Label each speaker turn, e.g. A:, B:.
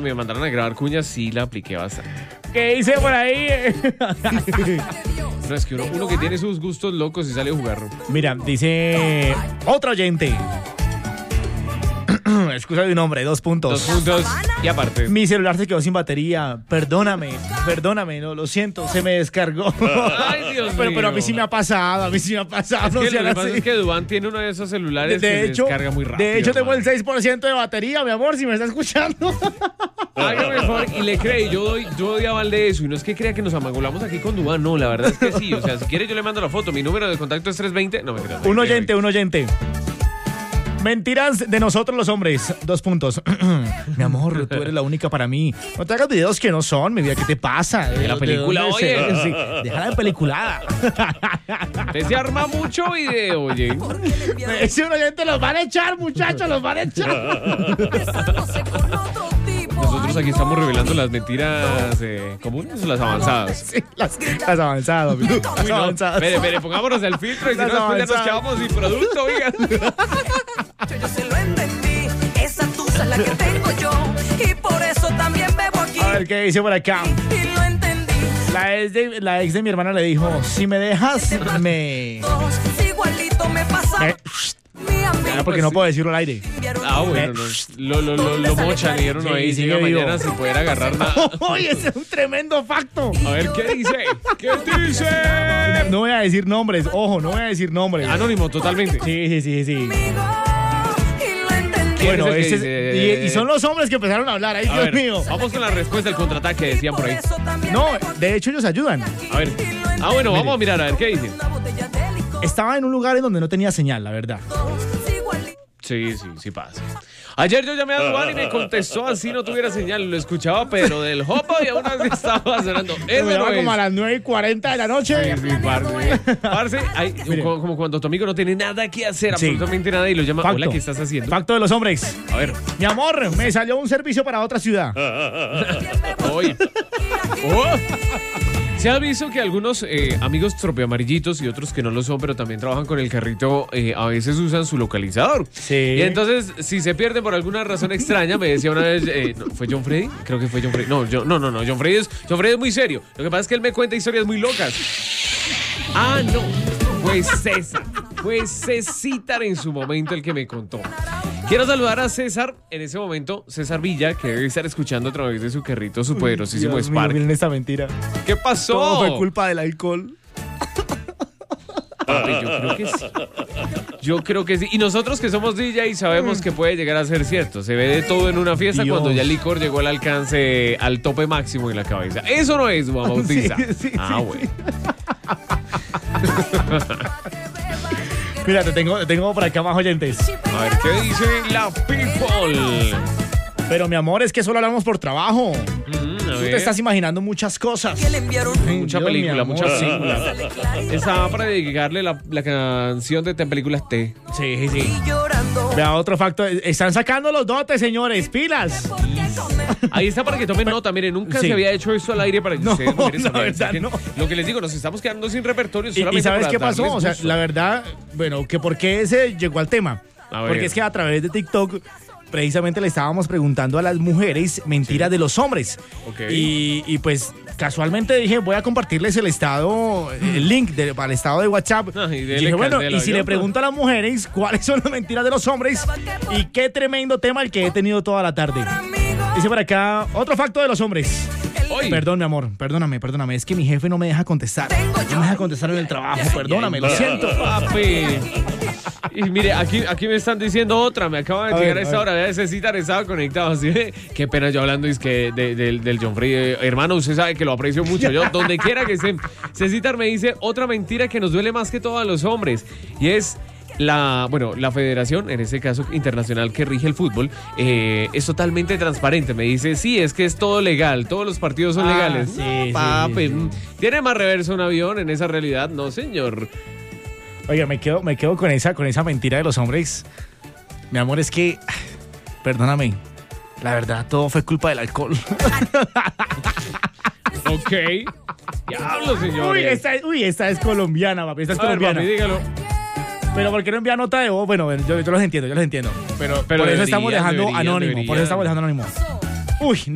A: me mandaron a grabar cuñas, sí la apliqué bastante.
B: ¿Qué dice por ahí?
A: No, es que uno que tiene sus gustos locos y sale a jugar.
B: Mira, dice otro oyente. Excusa de un hombre, 2 puntos.
A: 2 puntos y aparte.
B: Mi celular se quedó sin batería. Perdóname, no, lo siento, se me descargó.
A: Ay, Dios mío.
B: Pero a mí sí me ha pasado,
A: Es que lo que pasa es que Duván tiene uno de esos celulares que se descarga muy rápido.
B: De hecho, tengo
A: hermano.
B: el 6% de batería, mi amor, si me está escuchando.
A: Hágame el favor y le cree, yo doy aval de eso. Y no es que crea que nos amagolamos aquí con Duván, no, la verdad es que sí. O sea, si quiere yo le mando la foto. Mi número de contacto es 320. No, mentira.
B: Un oyente. Mentiras de nosotros los hombres. 2 puntos. Mi amor, tú eres la única para mí. No te hagas videos que no son, mi vida. ¿Qué te pasa?
A: De la película, oye.
B: Sí, déjala de peliculada.
A: Usted se arma mucho video, oye.
B: Ese un oyente los van a echar, muchachos, los van a echar.
A: Nosotros aquí estamos revelando las mentiras comunes o las avanzadas.
B: Sí, las avanzadas.
A: Uy, no.
B: avanzadas.
A: Espere, pongámonos el filtro y si no, después ya nos quedamos sin producto, oiga.
C: Yo se lo entendí, esa tusa es la que tengo yo y por eso también bebo aquí.
B: A ver qué dice por acá.
C: Y lo entendí.
B: La ex de mi hermana le dijo, si me dejas,
C: Igualito me pasa. Mi amigo.
B: Porque no puedo decirlo al aire.
A: Ah, bueno, no. Lo mochan y uno ahí
B: Sí,
A: llega
B: vivo.
A: mañana sin poder agarrar nada.
B: Oye, ese es un tremendo facto.
A: A ver, ¿qué dice? ¿Qué dice?
B: No voy a decir nombres, ojo, no voy a decir nombres.
A: Anónimo, totalmente.
B: Sí.
A: ¿Quién
B: Bueno,
A: es el que dice?
B: y son los hombres que empezaron a hablar. Ay,
A: A
B: Dios
A: ver,
B: mío.
A: vamos con la respuesta del contraataque, decían por ahí.
B: No, de hecho ellos ayudan.
A: A ver. Ah, bueno, vamos a mirar, a ver, ¿qué dicen?
B: Estaba en un lugar en donde no tenía señal, la verdad.
A: Sí pasa. Ayer yo llamé a Duván y me contestó así no tuviera señal. Lo escuchaba, pero del hopo y aún así estaba sonando.
B: Me
A: Eso no
B: llama
A: es.
B: como a las 9:40 de la noche.
A: Sí, parce, como cuando tu amigo no tiene nada que hacer,
B: Sí.
A: absolutamente nada, y lo llama,
B: Facto.
A: hola, ¿qué estás haciendo?
B: Facto de los hombres.
A: A ver,
B: Mi amor, me salió un servicio para otra ciudad.
A: oye. Oh. Se ha visto que algunos amigos tropeamarillitos y otros que no lo son, pero también trabajan con el carrito, a veces usan su localizador.
B: Sí.
A: Y entonces, si se pierden por alguna razón extraña, me decía una vez, ¿fue John Freddy? Creo que fue John Freddy. No, John Freddy es muy serio. Lo que pasa es que él me cuenta historias muy locas. Ah, no. Fue César. Fue César en su momento el que me contó. Quiero saludar a César, en ese momento, César Villa, que debe estar escuchando a través de su carrito, su poderosísimo
B: Dios mío,
A: Spark.
B: miren esta mentira.
A: ¿Qué pasó?
B: Todo fue culpa del alcohol.
A: Papi, yo creo que sí. Yo creo que sí. Y nosotros que somos DJ sabemos que puede llegar a ser cierto. Se ve de todo en una fiesta
B: Dios.
A: cuando ya el licor llegó al alcance, al tope máximo en la cabeza. Eso no es, Juan Bautista.
B: Sí,
A: Bueno.
B: Mira, te tengo por acá más oyentes.
A: A ver, ¿qué dice la people?
B: Pero mi amor, es que solo hablamos por trabajo.
A: A
B: Tú
A: ver.
B: te estás imaginando muchas cosas.
C: Que le enviaron
A: Mucha
B: Dios,
A: película,
B: mi
A: mucha
B: amor.
A: película. Estaba para dedicarle la canción de Películas T.
B: Sí.
C: y llorando.
B: Vea, otro facto. Están sacando los dotes, señores. ¡Pilas!
A: Ahí está para que tomen nota. Miren, nunca
B: Sí.
A: se había hecho esto al aire para que
B: No,
A: ustedes mujeres
B: la
A: también
B: verdad,
A: saquen.
B: no.
A: Lo que les digo, nos estamos quedando sin repertorio
B: ¿Y
A: solamente
B: sabes
A: para
B: qué pasó?
A: darles
B: O sea,
A: gusto.
B: la verdad, bueno, que por qué se llegó al tema.
A: A ver.
B: Porque es que a través de TikTok precisamente le estábamos preguntando a las mujeres mentiras de los hombres.
A: Ok.
B: Y pues casualmente dije, voy a compartirles el estado, el link para el estado de WhatsApp.
A: Ah, y
B: Y
A: dele
B: dije, bueno,
A: candela,
B: y si
A: ¿yo?
B: le pregunto a las mujeres cuáles son las mentiras de los hombres y qué tremendo tema el que he tenido toda la tarde. Dice por acá, otro facto de los hombres.
A: Oye.
B: Perdón, mi amor, perdóname. Es que mi jefe no me deja contestar. No me deja contestar en el trabajo, perdóname, lo siento.
A: Papi. Y mire, aquí me están diciendo otra. Me acaban de
B: A
A: llegar
B: ver,
A: a esta
B: a
A: hora. Vea, Cecitar estaba conectado. Así de, qué pena yo hablando es que del John Freddy. Hermano, usted sabe que lo aprecio mucho. Yo, donde quiera que esté. Cecitar me dice otra mentira que nos duele más que todo a los hombres. Y es la federación, en este caso internacional que rige el fútbol, es totalmente transparente. Me dice, sí, es que es todo legal, todos los partidos son legales.
B: Sí,
A: No,
B: sí,
A: papi,
B: sí.
A: ¿tiene más reverso un avión en esa realidad? No, señor.
B: Oiga, me quedo con esa mentira de los hombres. Mi amor, es que, perdóname, la verdad, todo fue culpa del alcohol.
A: Ok. Diablo, señor.
B: Esta es colombiana, papi, esta es
A: A ver,
B: colombiana.
A: papi, dígalo.
B: Pero ¿por qué no envía nota de voz? Bueno, yo los entiendo. Pero por eso
A: debería,
B: estamos dejando
A: debería,
B: anónimo.
A: debería.
B: Por eso estamos dejando anónimo. Uy,